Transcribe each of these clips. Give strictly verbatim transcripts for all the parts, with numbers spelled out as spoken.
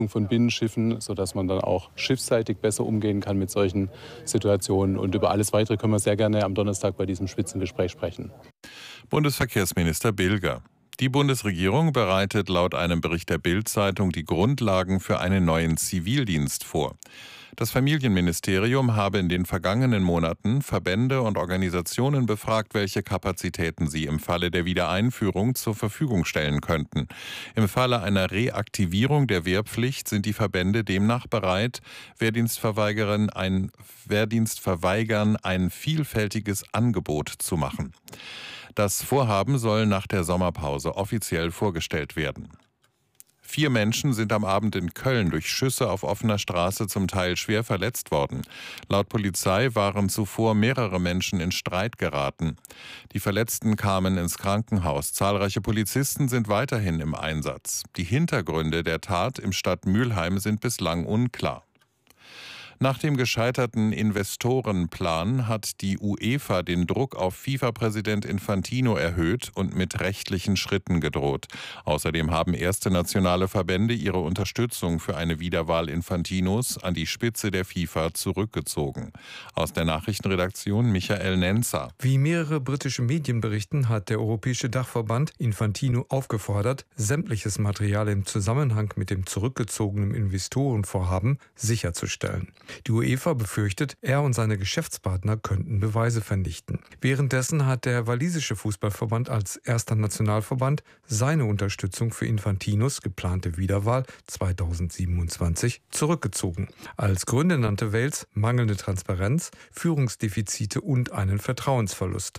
von Binnenschiffen, sodass man dann auch schiffsseitig besser umgehen kann mit solchen Situationen. Und über alles Weitere können wir sehr gerne am Donnerstag bei diesem Spitzengespräch sprechen. Bundesverkehrsminister Bilger. Die Bundesregierung bereitet laut einem Bericht der Bild-Zeitung die Grundlagen für einen neuen Zivildienst vor. Das Familienministerium habe in den vergangenen Monaten Verbände und Organisationen befragt, welche Kapazitäten sie im Falle der Wiedereinführung zur Verfügung stellen könnten. Im Falle einer Reaktivierung der Wehrpflicht sind die Verbände demnach bereit, Wehrdienstverweigerern ein, Wehrdienstverweigern ein vielfältiges Angebot zu machen. Das Vorhaben soll nach der Sommerpause offiziell vorgestellt werden. Vier Menschen sind am Abend in Köln durch Schüsse auf offener Straße zum Teil schwer verletzt worden. Laut Polizei waren zuvor mehrere Menschen in Streit geraten. Die Verletzten kamen ins Krankenhaus. Zahlreiche Polizisten sind weiterhin im Einsatz. Die Hintergründe der Tat im Stadt Mülheim sind bislang unklar. Nach dem gescheiterten Investorenplan hat die UEFA den Druck auf FIFA-Präsident Infantino erhöht und mit rechtlichen Schritten gedroht. Außerdem haben erste nationale Verbände ihre Unterstützung für eine Wiederwahl Infantinos an die Spitze der FIFA zurückgezogen. Aus der Nachrichtenredaktion Michael Nenzer. Wie mehrere britische Medien berichten, hat der Europäische Dachverband Infantino aufgefordert, sämtliches Material im Zusammenhang mit dem zurückgezogenen Investorenvorhaben sicherzustellen. Die UEFA befürchtet, er und seine Geschäftspartner könnten Beweise vernichten. Währenddessen hat der walisische Fußballverband als erster Nationalverband seine Unterstützung für Infantinos geplante Wiederwahl zweitausendsiebenundzwanzig zurückgezogen. Als Gründe nannte Wales mangelnde Transparenz, Führungsdefizite und einen Vertrauensverlust.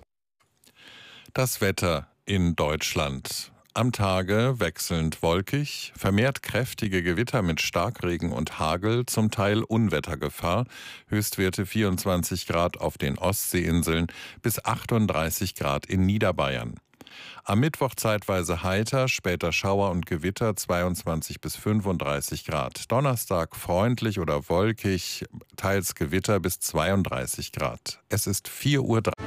Das Wetter in Deutschland. Am Tage wechselnd wolkig, vermehrt kräftige Gewitter mit Starkregen und Hagel, zum Teil Unwettergefahr, Höchstwerte vierundzwanzig Grad auf den Ostseeinseln bis achtunddreißig Grad in Niederbayern. Am Mittwoch zeitweise heiter, später Schauer und Gewitter zweiundzwanzig bis fünfunddreißig Grad. Donnerstag freundlich oder wolkig, teils Gewitter bis zweiunddreißig Grad. Es ist vier Uhr dreißig.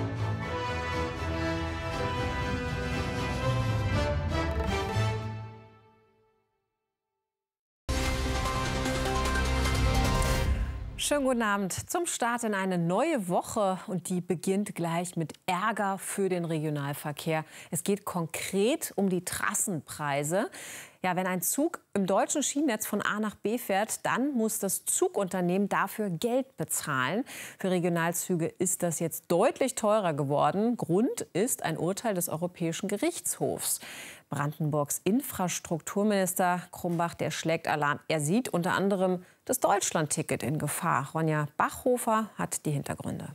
Schönen guten Abend zum Start in eine neue Woche und die beginnt gleich mit Ärger für den Regionalverkehr. Es geht konkret um die Trassenpreise. Ja, wenn ein Zug im deutschen Schienennetz von A nach B fährt, dann muss das Zugunternehmen dafür Geld bezahlen. Für Regionalzüge ist das jetzt deutlich teurer geworden. Grund ist ein Urteil des Europäischen Gerichtshofs. Brandenburgs Infrastrukturminister Krumbach, der schlägt Alarm. Er sieht unter anderem das Deutschlandticket in Gefahr. Ronja Bachhofer hat die Hintergründe.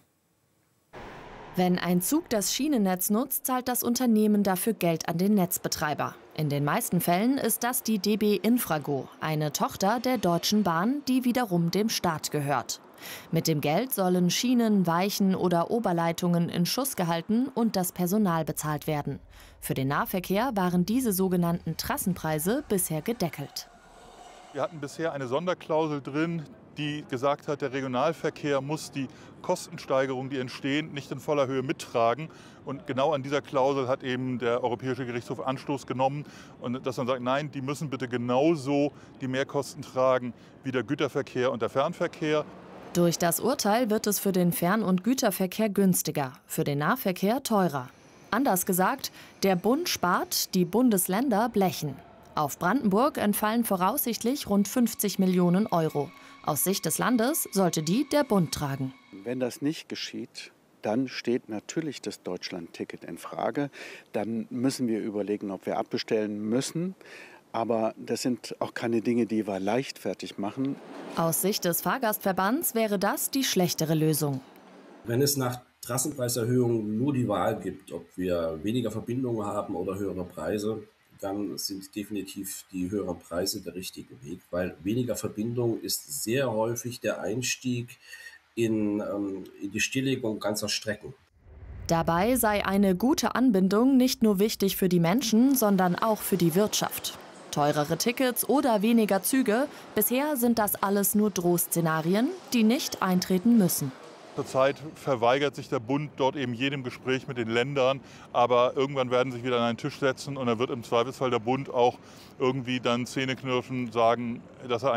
Wenn ein Zug das Schienennetz nutzt, zahlt das Unternehmen dafür Geld an den Netzbetreiber. In den meisten Fällen ist das die D B Infrago, eine Tochter der Deutschen Bahn, die wiederum dem Staat gehört. Mit dem Geld sollen Schienen, Weichen oder Oberleitungen in Schuss gehalten und das Personal bezahlt werden. Für den Nahverkehr waren diese sogenannten Trassenpreise bisher gedeckelt. Wir hatten bisher eine Sonderklausel drin, die gesagt hat, der Regionalverkehr muss die Kostensteigerungen, die entstehen, nicht in voller Höhe mittragen. Und genau an dieser Klausel hat eben der Europäische Gerichtshof Anstoß genommen. Und dass man sagt, nein, die müssen bitte genauso die Mehrkosten tragen wie der Güterverkehr und der Fernverkehr. Durch das Urteil wird es für den Fern- und Güterverkehr günstiger, für den Nahverkehr teurer. Anders gesagt, der Bund spart, die Bundesländer blechen. Auf Brandenburg entfallen voraussichtlich rund fünfzig Millionen Euro. Aus Sicht des Landes sollte die der Bund tragen. Wenn das nicht geschieht, dann steht natürlich das Deutschlandticket in Frage. Dann müssen wir überlegen, ob wir abbestellen müssen. Aber das sind auch keine Dinge, die wir leichtfertig machen. Aus Sicht des Fahrgastverbands wäre das die schlechtere Lösung. Wenn es nach Trassenpreiserhöhungen nur die Wahl gibt, ob wir weniger Verbindungen haben oder höhere Preise, dann sind definitiv die höheren Preise der richtige Weg, weil weniger Verbindung ist sehr häufig der Einstieg in, ähm, in die Stilllegung ganzer Strecken. Dabei sei eine gute Anbindung nicht nur wichtig für die Menschen, sondern auch für die Wirtschaft. Teurere Tickets oder weniger Züge, bisher sind das alles nur Drohszenarien, die nicht eintreten müssen. Zurzeit verweigert sich der Bund dort eben jedem Gespräch mit den Ländern. Aber irgendwann werden sie sich wieder an einen Tisch setzen und dann wird im Zweifelsfall der Bund auch irgendwie dann zähneknirschen sagen, dass er